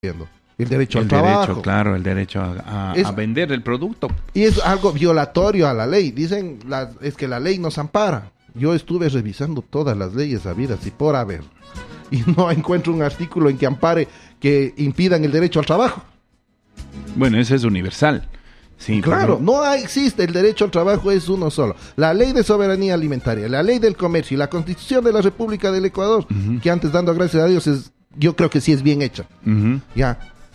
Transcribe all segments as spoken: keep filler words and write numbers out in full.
el derecho el al trabajo. Derecho, claro, el derecho a, a, es, a vender el producto. Y es algo violatorio a la ley. Dicen, la, es que la ley nos ampara. Yo estuve revisando todas las leyes habidas y por haber. Y no encuentro un artículo en que ampare que impidan el derecho al trabajo. Bueno, ese es universal. Sí, claro, pero... no existe el derecho al trabajo, es uno solo. La ley de soberanía alimentaria, la ley del comercio y la constitución de la República del Ecuador, uh-huh. que antes, dando gracias a Dios, es, yo creo que sí es bien hecha. Uh-huh. Ya,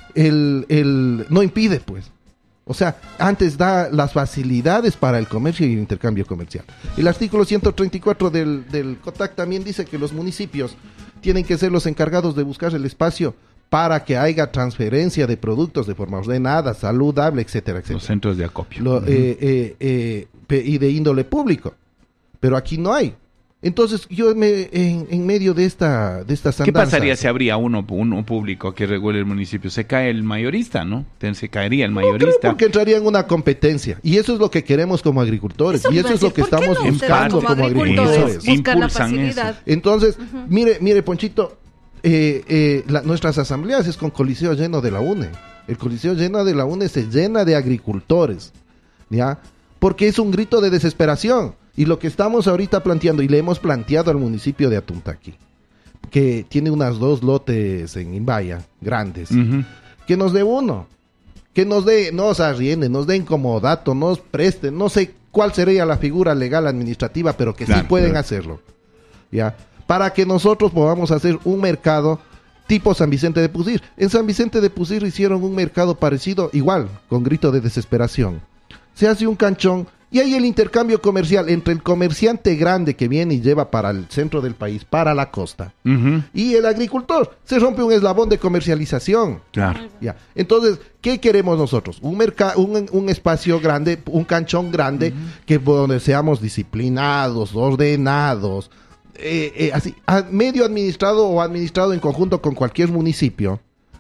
el, el, no impide, pues. O sea, antes da las facilidades para el comercio y el intercambio comercial. El artículo ciento treinta y cuatro del, del COTAC también dice que los municipios tienen que ser los encargados de buscar el espacio para que haya transferencia de productos de forma ordenada, saludable, etcétera, etcétera. Los centros de acopio. Lo, uh-huh. eh, eh, eh, pe- y de índole público. Pero aquí no hay. Entonces, yo me, en, en medio de esta de estas ¿Qué andanzas, pasaría si habría uno, uno público que regule el municipio? Se cae el mayorista, ¿no? Se caería el mayorista. No creo, porque entraría en una competencia. Y eso es lo que queremos como agricultores. Eso y eso es lo que estamos no buscando como, como agricultores. Buscan la facilidad. Eso. Entonces, uh-huh. mire, mire, Ponchito, eh, eh, la, nuestras asambleas es con coliseo lleno de la U N E. El coliseo lleno de la U N E se llena de agricultores, ¿ya? Porque es un grito de desesperación. Y lo que estamos ahorita planteando, y le hemos planteado al municipio de Atuntaqui, que tiene unas dos lotes en Imbaya, grandes, uh-huh. que nos dé uno, que nos dé, nos arrienden, nos den como dato, nos presten, no sé cuál sería la figura legal administrativa, pero que claro, sí pueden claro. hacerlo, ¿ya? Para que nosotros podamos hacer un mercado tipo San Vicente de Pusir. En San Vicente de Pusir hicieron un mercado parecido, igual, con grito de desesperación. Se hace un canchón, y hay el intercambio comercial entre el comerciante grande que viene y lleva para el centro del país, para la costa, uh-huh. y el agricultor. Se rompe un eslabón de comercialización. Claro. Ya. Entonces, ¿qué queremos nosotros? Un, merca- un, un espacio grande, un canchón grande, uh-huh. que donde seamos disciplinados, ordenados, eh, eh, así, a, medio administrado o administrado en conjunto con cualquier municipio.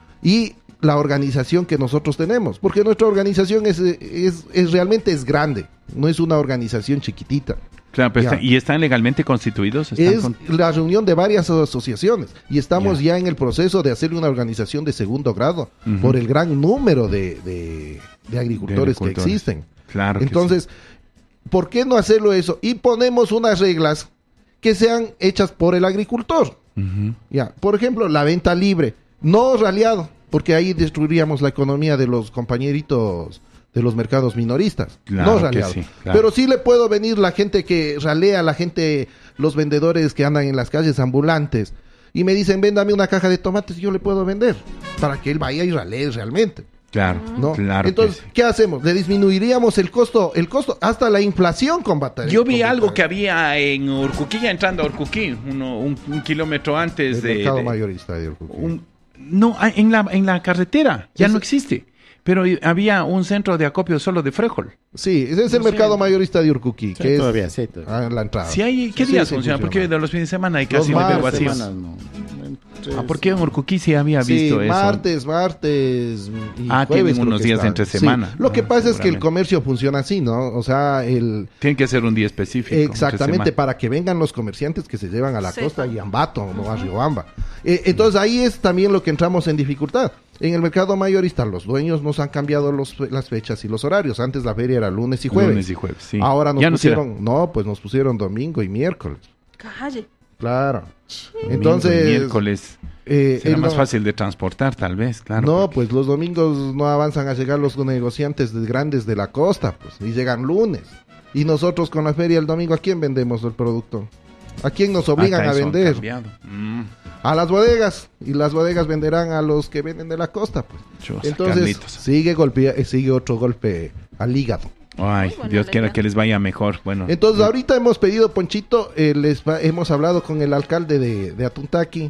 Y la organización que nosotros tenemos, porque nuestra organización es, es, es realmente es grande, no es una organización chiquitita. Claro, pero está, ¿y están legalmente constituidos? ¿Están es con... la reunión de varias asociaciones y estamos ya. ya en el proceso de hacer una organización de segundo grado uh-huh. por el gran número de, de, de, agricultores, de agricultores que existen. Claro. Entonces, sí. ¿por qué no hacerlo eso? Y ponemos unas reglas que sean hechas por el agricultor. Uh-huh. Ya, por ejemplo, la venta libre, no raleado, porque ahí destruiríamos la economía de los compañeritos de los mercados minoristas. Claro no raleado. Sí, claro. Pero sí le puedo venir la gente que ralea, la gente, los vendedores que andan en las calles ambulantes, y me dicen, véndame una caja de tomates, y yo le puedo vender, para que él vaya y ralee realmente. Claro, ¿no? claro. Entonces, sí. ¿qué hacemos? Le disminuiríamos el costo, el costo, hasta la inflación combataría. Yo vi algo que había en Urcuquí, ya entrando a Urcuquí, uno, un, un kilómetro antes el de... mercado de, mayorista de Urcuquí. Un, no, en la, en la carretera, ya es, no existe. Pero había un centro de acopio solo de frijol. Sí, ese es el no mercado sé. mayorista de Urcuquí, sí, que todavía, es sí, todavía. a la entrada. Sí, hay, ¿qué sí, días sí, funciona? funciona? Porque de los fines de semana hay casi nueve vacíos. No. Ah, ¿por qué en Urcuquí sí había sí, visto eso? martes, martes y ah, jueves. tienen unos días entre semana. Sí. Lo que ah, pasa es que el comercio funciona así, ¿no? O sea, el... Tiene que ser un día específico. Exactamente, para que vengan los comerciantes que se llevan a la sí. costa y Ambato, no a Riobamba. Eh, entonces ahí es también lo que entramos en dificultad. En el mercado mayorista los dueños nos han cambiado los, las fechas y los horarios. Antes la feria era lunes y jueves. Lunes y jueves, sí. Ahora nos ya pusieron, no, no, pues nos pusieron domingo y miércoles. Calle. Claro. Domingo Entonces, y miércoles. Eh, Será más no, fácil de transportar, tal vez, claro. No, porque... pues los domingos no avanzan a llegar los negociantes de grandes de la costa, pues, y llegan lunes. Y nosotros con la feria el domingo, ¿a quién vendemos el producto? ¿A quién nos obligan a vender? Mm. A las bodegas, y las bodegas venderán a los que venden de la costa, pues. Chosa, Entonces, Carlitos. sigue golpea, sigue otro golpe al hígado. Ay, bueno, Dios quiera que les vaya mejor. Bueno. Entonces, ahorita hemos pedido, Ponchito, eh, les va, hemos hablado con el alcalde de, de Atuntaqui,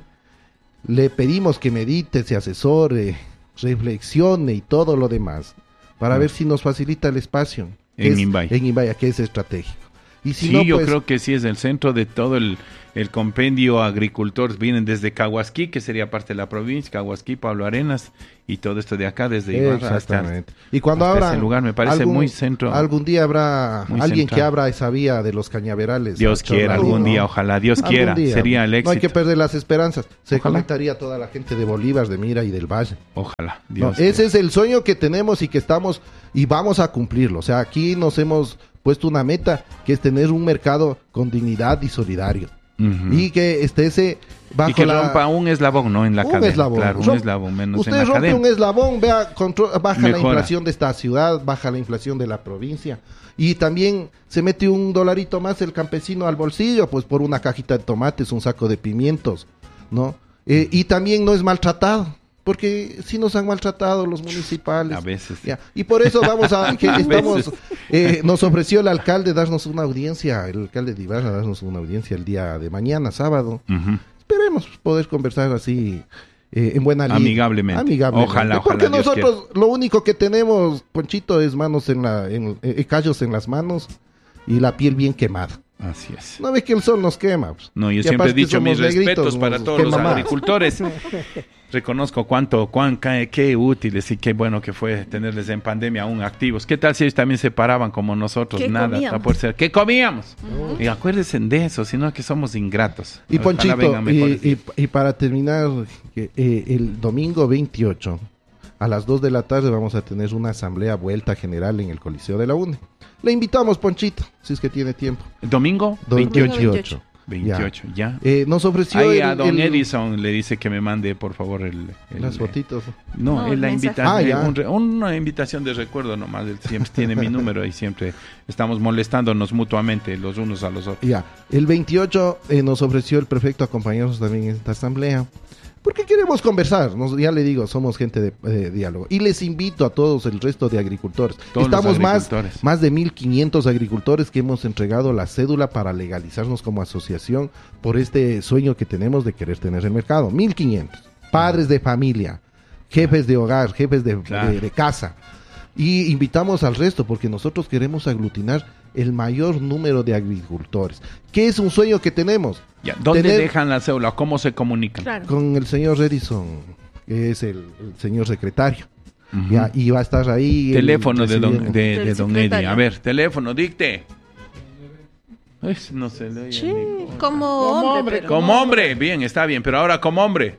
le pedimos que medite, se asesore, reflexione y todo lo demás, para mm. ver si nos facilita el espacio. En es, Imbaya. En Imbaya, que es estratégico. Y si sí, no, yo pues, creo que sí es el centro de todo el, el compendio agricultor. Vienen desde Cahuasquí, que sería parte de la provincia, Cahuasquí, Pablo Arenas, y todo esto de acá, desde Ibarra hasta, y cuando hasta abran, ese lugar, me parece algún, muy centro. Algún día habrá alguien central. que abra esa vía de los cañaverales. Dios quiera, algún ¿no? día, ojalá, Dios Algún quiera, día. sería el éxito. No hay que perder las esperanzas. Se Ojalá. conectaría toda la gente de Bolívar, de Mira y del Valle. Ojalá, No, Dios ese quiera. es el sueño que tenemos y que estamos y vamos a cumplirlo. O sea, aquí nos hemos puesto una meta que es tener un mercado con dignidad y solidario. Uh-huh. Y que esté ese bajo y que la... rompa un eslabón, ¿no? En la un cadena. eslabón. Claro, un Romp- eslabón menos Usted en la rompe cadena. un eslabón, vea, contro- baja la Mejora. inflación de esta ciudad, baja la inflación de la provincia. Y también se mete un dolarito más el campesino al bolsillo, pues por una cajita de tomates, un saco de pimientos, ¿no? Eh, y también no es maltratado, porque sí nos han maltratado los municipales. A veces. Ya. Y por eso vamos a... que A estamos, veces. eh, nos ofreció el alcalde darnos una audiencia, el alcalde de Ibarra darnos una audiencia el día de mañana, sábado. Ujú. Esperemos poder conversar así eh, en buena línea. Amigablemente. Amigablemente. Ojalá, ojalá, Porque Dios nosotros lo único que tenemos, Ponchito, es manos en la, en, eh, callos en las manos y la piel bien quemada. Así es. No ves que el sol nos quema. Pues. No, yo Y siempre he aparte dicho mis somos negritos, respetos para nos todos los quema más. agricultores. Reconozco cuánto, cuán, qué, qué útiles y qué bueno que fue tenerles en pandemia aún activos. ¿Qué tal si ellos también se paraban como nosotros? ¿Qué Nada, comíamos? no puede ser. ¿Qué comíamos? Y acuérdense de eso, sino que somos ingratos. Y Ojalá Ponchito, vengan mejores y, y, días. y para terminar, que, eh, el domingo veintiocho, a las dos de la tarde vamos a tener una asamblea vuelta general en el Coliseo de la U N E. Le invitamos, Ponchito, si es que tiene tiempo. ¿Domingo? Do- veintiocho. veintiocho. veintiocho, ya. Eh, nos ofreció Ahí el- a don el- Edison le dice que me mande, por favor, el... el- las fotitos. No, No, es la mensaje. invitación, Ah, ya. un re- una invitación de recuerdo nomás. Él siempre tiene mi número y siempre estamos molestándonos mutuamente los unos a los otros. Ya, el veintiocho eh, nos ofreció el prefecto acompañarnos también en esta asamblea. Porque queremos conversar, nos, ya le digo, somos gente de, de diálogo. Y les invito a todos el resto de agricultores. Todos los Estamos más, agricultores. más de mil quinientos agricultores que hemos entregado la cédula para legalizarnos como asociación por este sueño que tenemos de querer tener el mercado. mil quinientos. Padres de familia, jefes de hogar, jefes de, Claro. de- de casa. Y invitamos al resto porque nosotros queremos aglutinar el mayor número de agricultores. ¿Qué es un sueño que tenemos? Ya, ¿dónde Tener- dejan la cédula? ¿Cómo se comunican? Claro. Con el señor Edison, que es el, el señor secretario. Ujú. Ya, y va a estar ahí. el Teléfono de don, presidente. de, de Del don Eddie. secretario. A ver, teléfono, dicte. Es- no se lee. Sí, amigo. como hombre. pero- Como hombre, bien, está bien, pero ahora como hombre.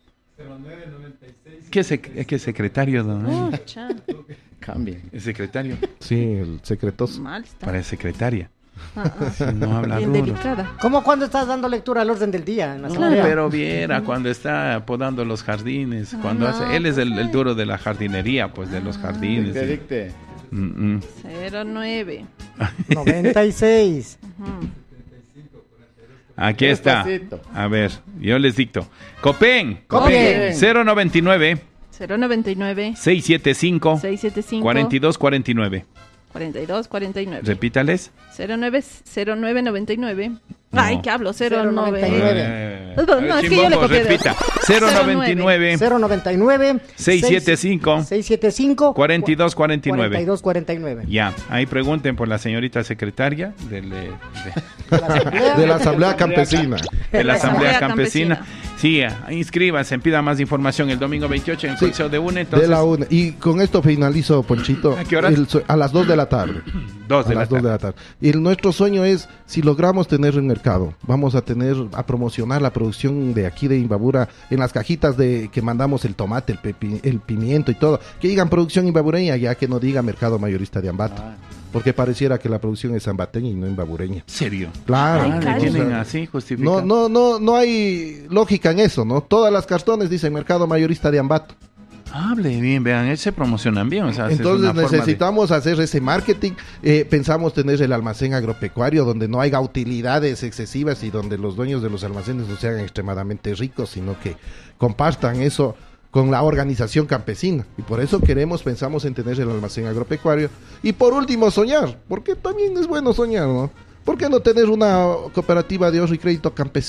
¿Qué, sec- qué secretario, don Eddie? Pucha, Cambie. ¿Es secretario? Sí, el secretoso. mal está. Parece secretaria. Ah, ah. Si no habla Bien duro. delicada. ¿Cómo cuando estás dando lectura al orden del día en la No, asamblea? pero viera cuando está podando los jardines, cuando no, hace, él es el, pues, el duro de la jardinería, pues de los jardines. Dicte, y- dicte. Mm, mm. cero nueve. noventa y seis. Ujú. Aquí está. Despacito. A ver, yo les dicto. Copen, Copen. cero noventa y nueve, cero noventa y nueve, seiscientos setenta y cinco, seiscientos setenta y cinco, cuarenta y dos cuarenta y nueve. cuarenta y dos cuarenta y nueve. Repítales. cero nueve cero nueve noventa y nueve. No. Ay, ¿qué hablo? cero cero noventa y nueve. nueve. Eh, No, no, a ver, es que yo le Chimbombo, copié de- repita. cero noventa y nueve, cero noventa y nueve. seiscientos setenta y cinco, seiscientos setenta y cinco. cuarenta y dos cuarenta y nueve. cuarenta y dos cuarenta y nueve. Ya, ahí pregunten por la señorita secretaria del, eh, de, De la asamblea. De la Asamblea Campesina. de la Asamblea Asamblea Campesina. Campesina. Sí, eh, inscríbanse, pida más información el domingo veintiocho en el Sí, Coliseo de U N E. Entonces, de la U N E. Y con esto finalizo, Ponchito. ¿A qué horas? el sue- a las dos de la tarde. dos de a la las dos tarde. de la tarde. Y el- nuestro sueño es, si logramos tener un mercado, vamos a tener, a promocionar la producción de aquí de Imbabura en las cajitas de que mandamos el tomate, el, pepi- el pimiento y todo. Que digan producción imbabureña, ya que no diga mercado mayorista de Ambato. Ah. Porque pareciera que la producción es ambateña y no imbabureña. ¿Serio? Claro. Ay, Ah, le caray. tienen O sea, así justificado. no, no, no, no hay lógica en eso, ¿no? Todas las cartones dicen mercado mayorista de Ambato. Hable bien, vean, ellos se promocionan bien. O sea, es Entonces una forma de- necesitamos hacer ese marketing. Eh, pensamos tener el almacén agropecuario donde no haya utilidades excesivas y donde los dueños de los almacenes no sean extremadamente ricos, sino que compartan eso con la organización campesina. Y por eso queremos, pensamos en tener el almacén agropecuario. Y por último, soñar, porque también es bueno soñar, ¿no? ¿Por qué no tener una cooperativa de ahorro y crédito campesina?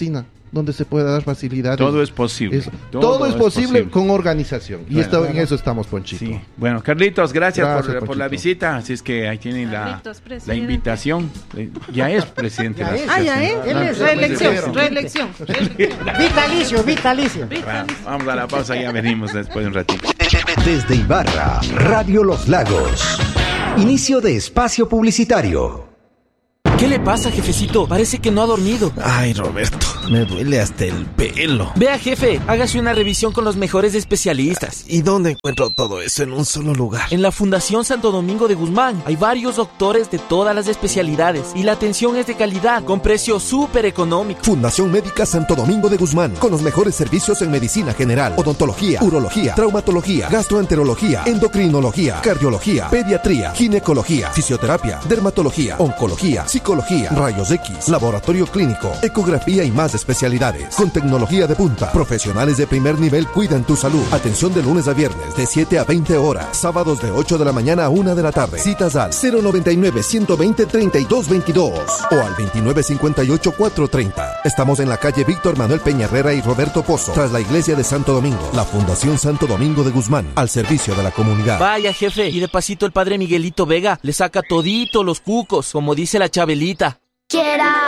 donde se pueda dar facilidades. Todo es posible. Eso. Todo, todo es, es posible, posible con organización. Y bueno, esto, bueno. en eso estamos, Ponchito. Sí. Bueno, Carlitos, gracias, gracias por, por la visita. Así es que ahí tienen la, la invitación. Ya es presidente. Ya de es. la ah, ya es. Él es reelección. Reelección. Vitalicio, vitalicio. Bueno, vamos a la pausa, ya venimos después de un ratito. Desde Ibarra, Radio Los Lagos. Inicio de espacio publicitario. ¿Qué le pasa, jefecito? Parece que no ha dormido. Ay, Roberto, me duele hasta el pelo. Vea, jefe, hágase una revisión con los mejores especialistas. ¿Y dónde encuentro todo eso en un solo lugar? En la Fundación Santo Domingo de Guzmán. Hay varios doctores de todas las especialidades y la atención es de calidad, con precio súper económico. Fundación Médica Santo Domingo de Guzmán, con los mejores servicios en medicina general, odontología, urología, traumatología, gastroenterología, endocrinología, cardiología, pediatría, ginecología, fisioterapia, dermatología, oncología, psicología, rayos X, laboratorio clínico, ecografía y más especialidades. Con tecnología de punta, profesionales de primer nivel cuidan tu salud. Atención de lunes a viernes de siete a veinte horas, sábados de ocho de la mañana a una de la tarde. Citas al cero noventa y nueve, ciento veinte, treinta y dos veintidós o al veintinueve cincuenta y ocho, cuatrocientos treinta. Estamos en la calle Víctor Manuel Peña Herrera y Roberto Pozo, tras la iglesia de Santo Domingo. La Fundación Santo Domingo de Guzmán, al servicio de la comunidad. Vaya, jefe, y de pasito el padre Miguelito Vega le saca todito los cucos, como dice la Chabelita. Quiera